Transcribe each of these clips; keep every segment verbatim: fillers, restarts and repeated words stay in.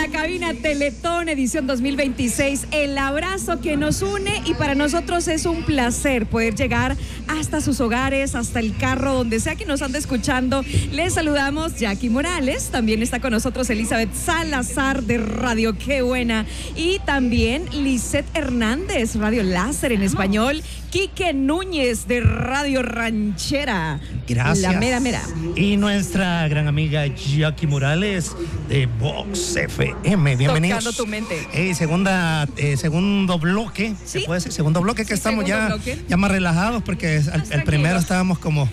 la cabina Teletón, edición dos mil veintiséis, el abrazo que nos une, y para nosotros es un placer poder llegar hasta sus hogares, hasta el carro, donde sea que nos ande escuchando. Les saludamos, Jackie Morales, también está con nosotros Elizabeth Salazar de Radio Qué Buena, y también Lisette Hernández, Radio Láser en español, Quique Núñez de Radio Ranchera. Gracias. La mera mera. Y nuestra gran amiga Jackie Morales de Vox F M. Bienvenidos. Tocando tu mente. Eh, segunda, eh, segundo bloque, ¿Sí? ¿se puede decir? Segundo bloque que Sí, estamos ya, bloque. ya más relajados, porque el, el primero estábamos como...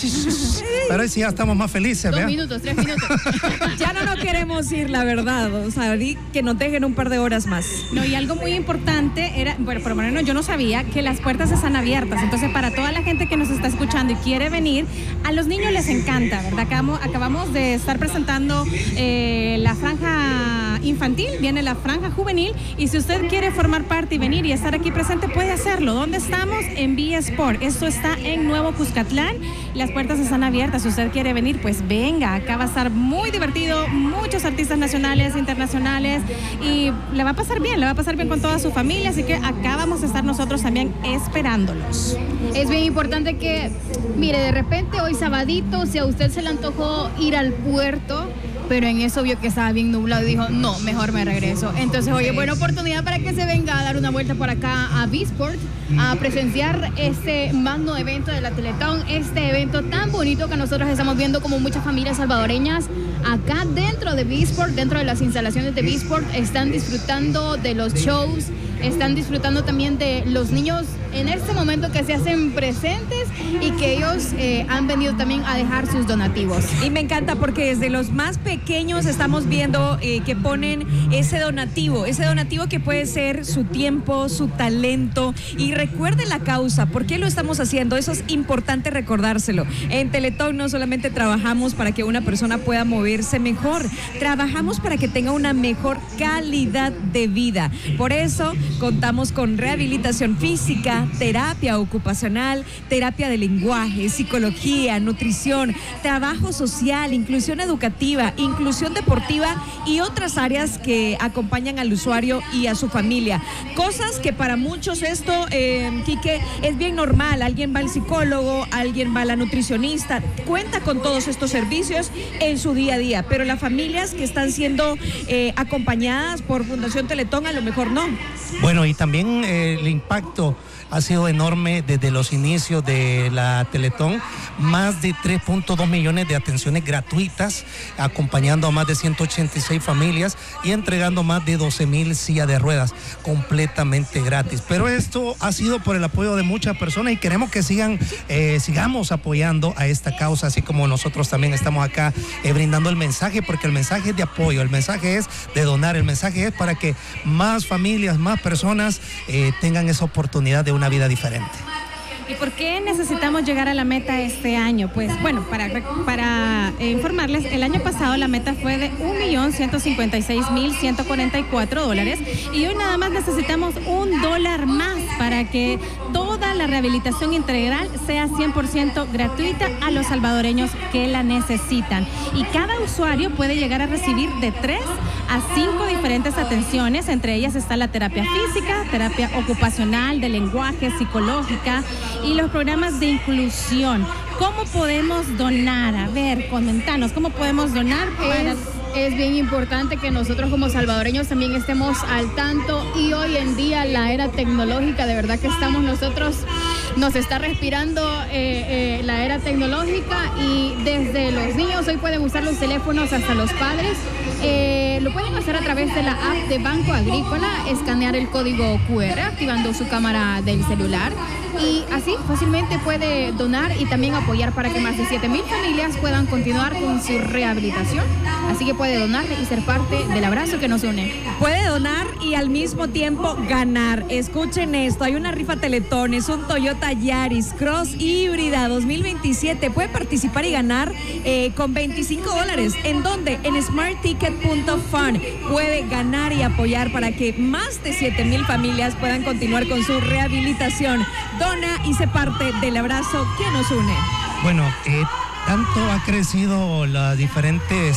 Pero hoy sí ya estamos más felices, Dos ¿vean? minutos, tres minutos. Ya no nos queremos ir, la verdad. O sea, di que nos dejen un par de horas más. No, y algo muy importante era, bueno, por lo menos yo no sabía que las puertas están abiertas. Entonces, para toda la gente que nos está escuchando y quiere venir, a los niños les encanta, ¿verdad? Acabamos, acabamos de estar presentando eh, la franja infantil, viene la franja juvenil, y si usted quiere formar parte y venir y estar aquí presente, puede hacerlo. ¿Dónde estamos? En V Sport. Esto está en Nuevo Cuscatlán. Las puertas están abiertas. Si usted quiere venir, pues venga. Acá va a estar muy divertido, muchos artistas nacionales, internacionales, y le va a pasar bien, le va a pasar bien con toda su familia, así que acá vamos a estar nosotros también esperándolos. Es bien importante que, mire, de repente hoy sabadito, si a usted se le antojó ir al puerto, pero en eso vio que estaba bien nublado y dijo, no, mejor me regreso. Entonces, oye, buena oportunidad para que se venga a dar una vuelta por acá a V-Sport, a presenciar este magno evento de la Teletón, este evento tan bonito que nosotros estamos viendo como muchas familias salvadoreñas acá dentro de V-Sport, dentro de las instalaciones de V-Sport, están disfrutando de los shows, están disfrutando también de los niños en este momento que se hacen presentes y que ellos eh, han venido también a dejar sus donativos. Y me encanta porque desde los más pequeños estamos viendo eh, que ponen ese donativo, ese donativo que puede ser su tiempo, su talento, y recuerden la causa, ¿por qué lo estamos haciendo? Eso es importante recordárselo. En Teletón no solamente trabajamos para que una persona pueda moverse mejor, trabajamos para que tenga una mejor calidad de vida. Por eso contamos con rehabilitación física, terapia ocupacional, terapia de lenguaje, psicología, nutrición, trabajo social, inclusión educativa, inclusión deportiva y otras áreas que acompañan al usuario y a su familia. Cosas que para muchos esto, eh, Quique, es bien normal. Alguien va al psicólogo, alguien va a la nutricionista, cuenta con todos estos servicios en su día a día, pero las familias que están siendo eh, acompañadas por Fundación Teletón a lo mejor no. Bueno, y también eh, el impacto ha sido enorme desde los inicios de la Teletón. Más de tres punto dos millones de atenciones gratuitas, acompañando a más de ciento ochenta y seis familias y entregando más de doce mil sillas de ruedas completamente gratis. Pero esto ha sido por el apoyo de muchas personas y queremos que sigan, eh, sigamos apoyando a esta causa, así como nosotros también estamos acá eh, brindando el mensaje, porque el mensaje es de apoyo, el mensaje es de donar, el mensaje es para que más familias, más personas eh, tengan esa oportunidad de una vida diferente. ¿Y por qué necesitamos llegar a la meta este año? Pues bueno, para, para eh, informarles, el año pasado la meta fue de un millón ciento cincuenta y seis mil ciento cuarenta y cuatro dólares, y hoy nada más necesitamos un dólar más para que toda la rehabilitación integral sea cien por ciento gratuita a los salvadoreños que la necesitan. Y cada usuario puede llegar a recibir de tres a cinco diferentes atenciones, entre ellas está la terapia física, terapia ocupacional, de lenguaje, psicológica, y los programas de inclusión. ¿Cómo podemos donar? A ver, comentanos, ¿cómo podemos donar? Para... Es, es bien importante que nosotros como salvadoreños también estemos al tanto, y hoy en día la era tecnológica, de verdad que estamos nosotros, nos está respirando eh, eh, la era tecnológica, y desde los niños hoy pueden usar los teléfonos hasta los padres. Eh, lo pueden hacer a través de la app de Banco Agrícola, escanear el código cu erre activando su cámara del celular, y así fácilmente puede donar y también apoyar para que más de siete mil familias puedan continuar con su rehabilitación. Así que puede donar y ser parte del abrazo que nos une. Puede donar y al mismo tiempo ganar. Escuchen esto, hay una rifa Teletón, es un Toyota Yaris Cross híbrida dos mil veintisiete. Puede participar y ganar eh, con veinticinco dólares. ¿En dónde? En smart ticket punto fun. Puede ganar y apoyar para que más de siete mil familias puedan continuar con su rehabilitación. Dona y sé parte del abrazo que nos une. Bueno, eh, tanto ha crecido las diferentes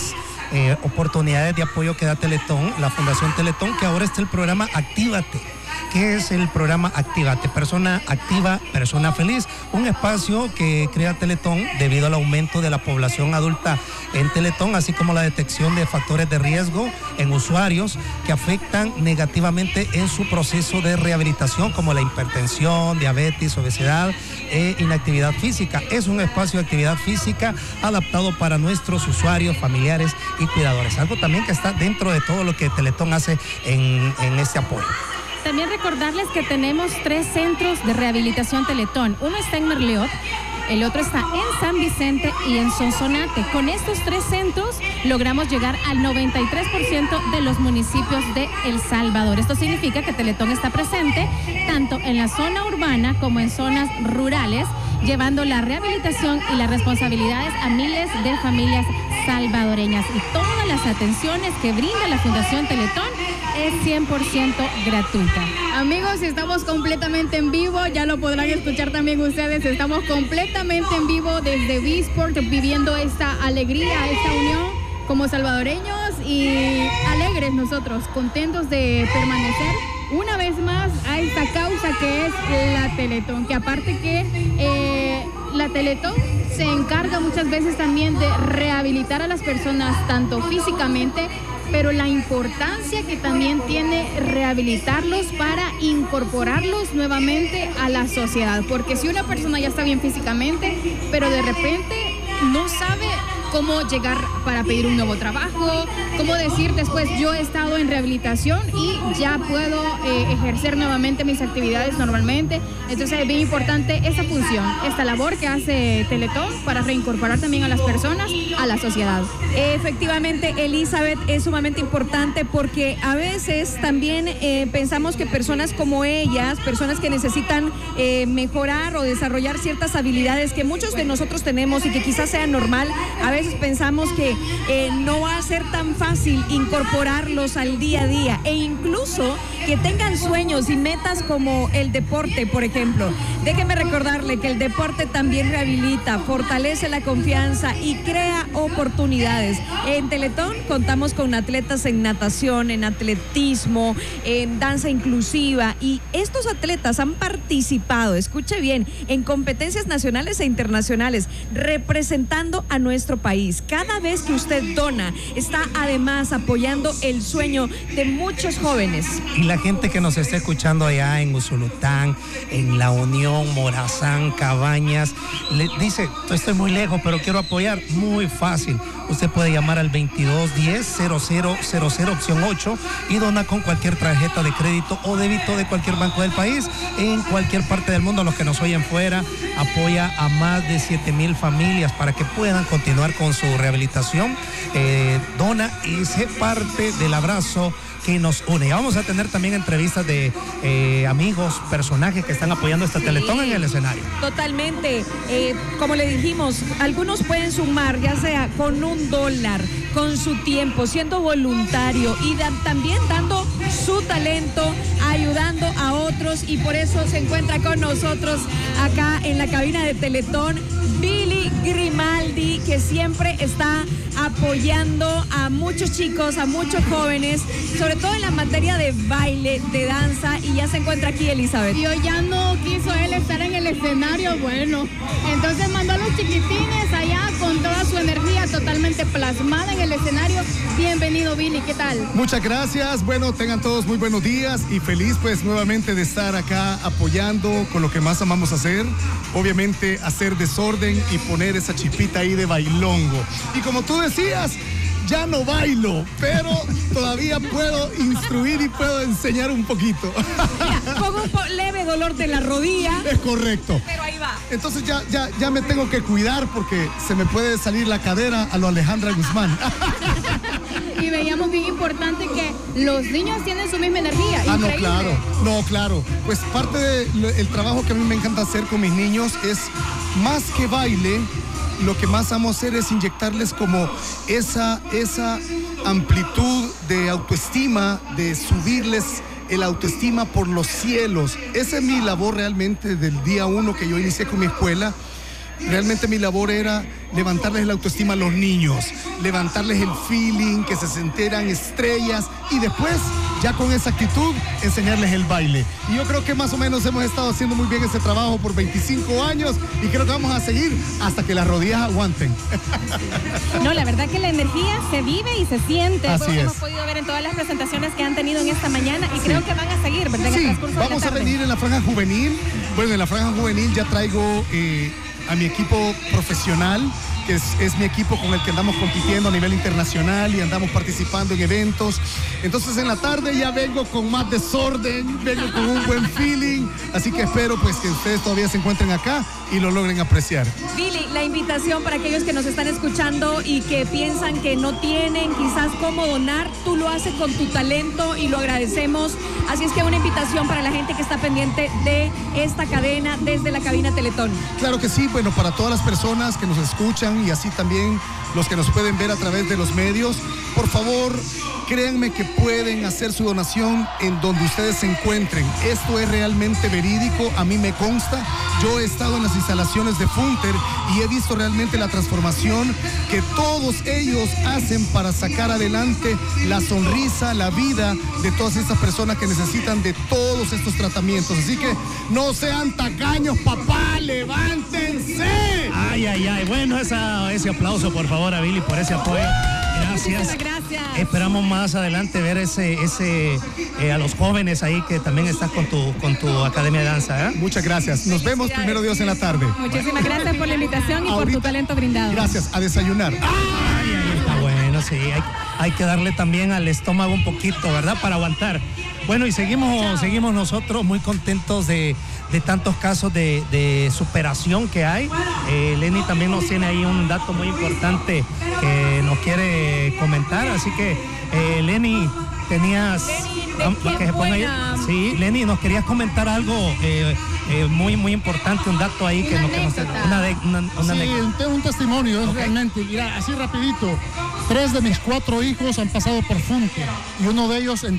eh, oportunidades de apoyo que da Teletón, la Fundación Teletón, que ahora está el programa Actívate. ¿Qué es el programa Actívate? Persona activa, persona feliz. Un espacio que crea Teletón debido al aumento de la población adulta en Teletón, así como la detección de factores de riesgo en usuarios que afectan negativamente en su proceso de rehabilitación, como la hipertensión, diabetes, obesidad e inactividad física. Es un espacio de actividad física adaptado para nuestros usuarios, familiares y cuidadores. Algo también que está dentro de todo lo que Teletón hace en, en este apoyo. También recordarles que tenemos tres centros de rehabilitación Teletón. Uno está en Merliot, el otro está en San Vicente y en Sonsonate. Con estos tres centros logramos llegar al noventa y tres por ciento de los municipios de El Salvador. Esto significa que Teletón está presente tanto en la zona urbana como en zonas rurales, llevando la rehabilitación y las responsabilidades a miles de familias salvadoreñas. Y todas las atenciones que brinda la Fundación Teletón es cien por ciento gratuita. Amigos, estamos completamente en vivo, ya lo podrán escuchar también ustedes, estamos completamente en vivo desde B-Sport, viviendo esta alegría, esta unión como salvadoreños y alegres nosotros, contentos de permanecer una vez más a esta causa que es la Teletón, que aparte que eh, la Teletón se encarga muchas veces también de rehabilitar a las personas tanto físicamente, pero la importancia que también tiene rehabilitarlos para incorporarlos nuevamente a la sociedad, porque si una persona ya está bien físicamente, pero de repente no sabe cómo llegar para pedir un nuevo trabajo, cómo decir después yo he estado en rehabilitación y ya puedo eh, ejercer nuevamente mis actividades normalmente. Entonces es bien importante esta función, esta labor que hace Teletón para reincorporar también a las personas a la sociedad. Efectivamente, Elizabeth, es sumamente importante porque a veces también eh, pensamos que personas como ellas, personas que necesitan eh, mejorar o desarrollar ciertas habilidades que muchos de nosotros tenemos y que quizás sea normal, a veces pensamos que eh, no va a ser tan fácil incorporarlos al día a día e incluso que tengan sueños y metas como el deporte, por ejemplo. Déjeme recordarle que el deporte también rehabilita, fortalece la confianza y crea oportunidades. En Teletón contamos con atletas en natación, en atletismo, en danza inclusiva y estos atletas han participado, escuche bien, en competencias nacionales e internacionales, representando a nuestro país. Cada vez que usted dona, está además apoyando el sueño de muchos jóvenes. Y la gente que nos está escuchando allá en Usulután, en La Unión, Morazán, Cabañas, le dice, estoy muy lejos, pero quiero apoyar. Muy fácil. Usted puede llamar al veintidós diez cero cero cero cero opción ocho y dona con cualquier tarjeta de crédito o débito de cualquier banco del país, en cualquier parte del mundo. Los que nos oyen fuera, apoya a más de siete mil familias para que puedan continuar con su rehabilitación. Eh, dona y sé parte del abrazo que nos une. Vamos a tener también entrevistas de eh, amigos, personajes que están apoyando esta Teletón en el escenario. Totalmente. Eh, como le dijimos, algunos pueden sumar, ya sea con un dólar, con su tiempo, siendo voluntario y da, también dando su talento, ayudando a otros, y por eso se encuentra con nosotros acá en la cabina de Teletón Billy Grimaldi, que siempre está apoyando a muchos chicos, a muchos jóvenes, sobre todo en la materia de baile, de danza, y ya se encuentra aquí Elizabeth. Y hoy ya no quiso él estar en el escenario, bueno, entonces mandó a los chiquitines allá con toda su energía totalmente plasmada en el escenario. Bienvenido, Billy, ¿qué tal? Muchas gracias, bueno, tengan todos muy buenos días y feliz pues nuevamente de estar acá apoyando con lo que más amamos hacer, obviamente hacer desorden y poner esa chipita ahí de bailongo. Y como tú decías, ya no bailo, pero todavía puedo instruir y puedo enseñar un poquito. Mira, con un po- leve dolor de la rodilla. Es correcto. Pero ahí va. Entonces ya, ya, ya me tengo que cuidar porque se me puede salir la cadera a lo Alejandra Guzmán. Y veíamos bien importante que los niños tienen su misma energía. Ah, Increíble. no, claro, no, claro. Pues parte del trabajo que a mí me encanta hacer con mis niños es más que baile. Lo que más amo hacer es inyectarles como esa, esa amplitud de autoestima, de subirles el autoestima por los cielos. Esa es mi labor realmente del día uno que yo inicié con mi escuela. realmente mi labor era levantarles la autoestima a los niños, levantarles el feeling, que se sintieran estrellas y después, ya con esa actitud, enseñarles el baile. Y yo creo que más o menos hemos estado haciendo muy bien ese trabajo por veinticinco años y creo que vamos a seguir hasta que las rodillas aguanten. No, la verdad que la energía se vive y se siente. Así Como es. hemos podido ver en todas las presentaciones que han tenido en esta mañana y creo que van a seguir, ¿verdad? En el Sí, transcurso de la vamos a tarde. venir en la franja juvenil. Bueno, en la franja juvenil ya traigo eh, a mi equipo profesional, que es, es mi equipo con el que andamos compitiendo a nivel internacional y andamos participando en eventos. Entonces en la tarde ya vengo con más desorden, vengo con un buen feeling, así que espero pues que ustedes todavía se encuentren acá y lo logren apreciar. Billy, la invitación para aquellos que nos están escuchando y que piensan que no tienen quizás cómo donar, tú lo haces con tu talento y lo agradecemos. Así es que una invitación para la gente que está pendiente de esta cadena desde la cabina Teletón. Claro que sí, bueno, para todas las personas que nos escuchan y así también los que nos pueden ver a través de los medios, por favor, créanme que pueden hacer su donación en donde ustedes se encuentren. Esto es realmente verídico, a mí me consta. Yo he estado en las instalaciones de Funter y he visto realmente la transformación que todos ellos hacen para sacar adelante la sonrisa, la vida de todas estas personas que necesitan de todos estos tratamientos. Así que no sean tacaños, papá, levántense. Ay, ay, ay. Bueno, esa, ese aplauso, por favor, a Billy, por ese apoyo. Gracias. Muchísimas gracias. Esperamos más adelante ver ese, ese eh, a los jóvenes ahí que también estás con tu, con tu academia de danza, ¿eh? Muchas gracias. Nos vemos primero Dios en la tarde. Muchísimas gracias por la invitación y por Ahorita- tu talento brindado. Gracias, a desayunar. Ay, ay, está bueno, sí. Hay, hay que darle también al estómago un poquito, ¿verdad? Para aguantar. Bueno, y seguimos, seguimos nosotros muy contentos de, de tantos casos de, de superación que hay. Eh, Lenny también nos tiene ahí un dato muy importante que nos quiere comentar. Así que, eh, Lenny, tenías... Lenny, ¿de vamos, qué que se ponga ahí. buena? Sí, Lenny, nos querías comentar algo eh, eh, muy, muy importante, un dato ahí que Una nos... que nos- anécdota. una de- una- una Sí, anécdota. tengo un testimonio, es Ok. realmente, mira, así rapidito. Tres de mis cuatro hijos han pasado por Funke y uno de ellos en